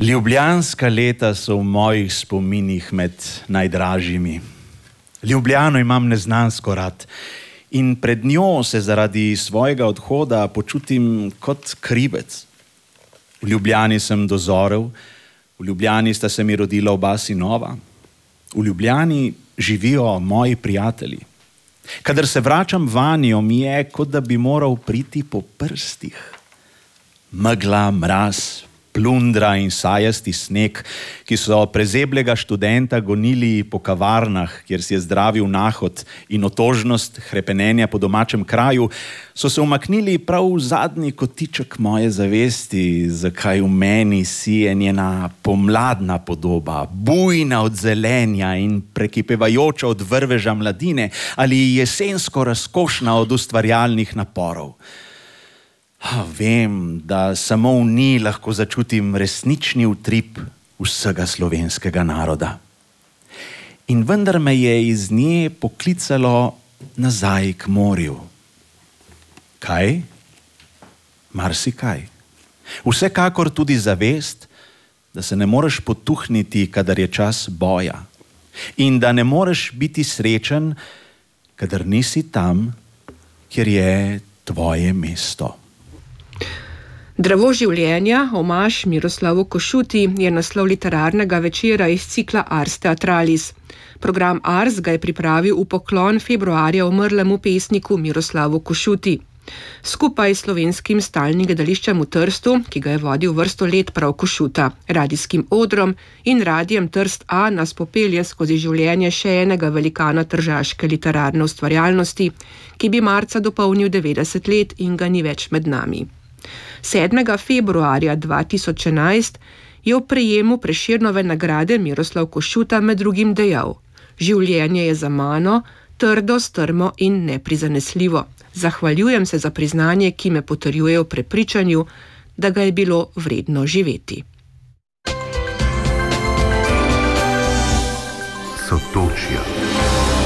Ljubljanska leta so v mojih spominih med najdražjimi. Ljubljano imam neznansko rad in pred njo se zaradi svojega odhoda počutim kot krivec. V Ljubljani sem dozorel, v Ljubljani sta se mi rodila oba sinova. V Ljubljani živijo moji prijatelji. Kadar se vračam vanjo, mi je, kot da bi moral priti po prstih. Megla, mraz, plundra in sajasti sneg, ki so prezeblega študenta gonili po kavarnah, kjer si je zdravil nahod in otožnost hrepenenja po domačem kraju, so se umaknili prav v zadnji kotiček moje zavesti, zakaj v meni sije njena pomladna podoba, bujna od zelenja in prekipevajoča od vrveža mladine ali jesensko razkošna od ustvarjalnih naporov. Vem, da samo v njej lahko začutim resnični utrip vsega slovenskega naroda. In vendar me je iz nje poklicalo nazaj k morju. Kaj? Marsikaj. Vsekakor tudi zavest, da se ne moreš potuhniti, kadar je čas boja. In da ne moreš biti srečen, kadar nisi tam, kjer je tvoje mesto. Drevo življenja, omaž Miroslavu Košuti, je naslov literarnega večera iz cikla Ars Theatralis. Program Ars ga je pripravil v poklon februarja umrlemu pesniku Miroslavu Košuti. Skupaj s Slovenskim stalnim gledališčem v Trstu, ki ga je vodil vrsto let prav Košuta, radijskim odrom in radijem Trst A nas popelje skozi življenje še enega velikana tržaške literarne ustvarjalnosti, ki bi marca dopolnil 90 let in ga ni več med nami. 7. februarja 2011 je v prejemu Prešernove nagrade Miroslav Košuta med drugim dejal: "Življenje je za mano, trdo, strmo in neprizanesljivo. Zahvaljujem se za priznanje, ki me potrjuje v prepričanju, da ga je bilo vredno živeti." Sotočja.